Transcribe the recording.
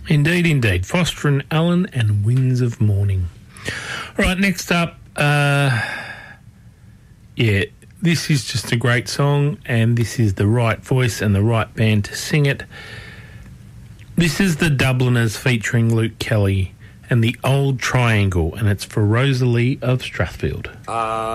Indeed, indeed. Foster and Allen and Winds of Morning. All right, next up, this is just a great song, and this is the right voice and the right band to sing it. This is the Dubliners featuring Luke Kelly and the Old Triangle, and it's for Rosalie of Strathfield.